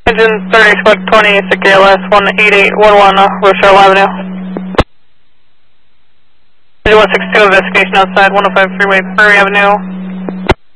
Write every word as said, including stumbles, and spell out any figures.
Engine thirty, squad twenty, six A L S, one eight eight one one, uh, Rochelle Avenue. Engine one six two, investigation outside one oh five Freeway, Prairie Avenue.